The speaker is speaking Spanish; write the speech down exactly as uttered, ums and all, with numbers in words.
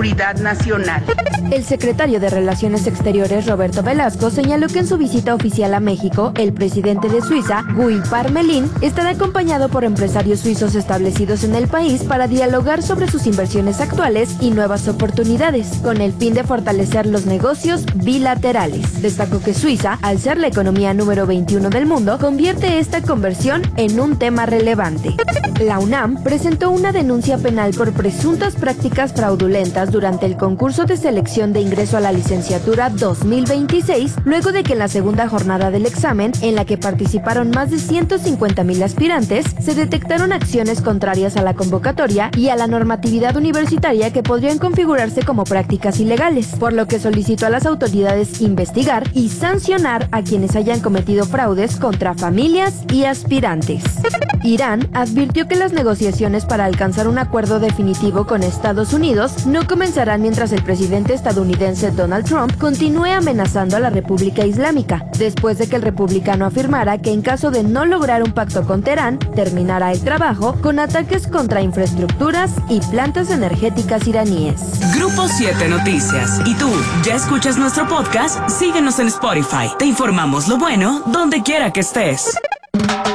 seguridad nacional. El secretario de Relaciones Exteriores, Roberto Velasco, señaló que en su visita oficial a México, el presidente de Suiza, Guy Parmelin, estará acompañado por empresarios suizos establecidos en el país para dialogar sobre sus inversiones actuales y nuevas oportunidades, con el fin de fortalecer los negocios bilaterales. Destacó que Suiza, al ser la economía número veintiuno del mundo, convierte esta conversión en un tema relevante. La UNAM presentó una denuncia penal por presuntas prácticas fraudulentas durante el concurso de selección de ingreso a la licenciatura dos mil veintiséis, luego de que en la segunda jornada del examen, en la que participaron más de ciento cincuenta mil aspirantes, se detectaron acciones contrarias a la convocatoria y a la normatividad universitaria que podrían configurarse como prácticas ilegales, por lo que solicitó a las autoridades investigar y sancionar a quienes hayan cometido fraudes contra familias y aspirantes. Irán advirtió que las negociaciones para alcanzar un acuerdo definitivo con Estados Unidos no comenzarán mientras el presidente estadounidense Donald Trump continúe amenazando a la República Islámica, después de que el republicano afirmara que en caso de no lograr un pacto con Teherán, terminará el trabajo con ataques contra infraestructuras y plantas energéticas iraníes. Grupo siete Noticias. ¿Y tú, ya escuchas nuestro podcast? Síguenos en Spotify. Te informamos lo bueno donde quiera que estés.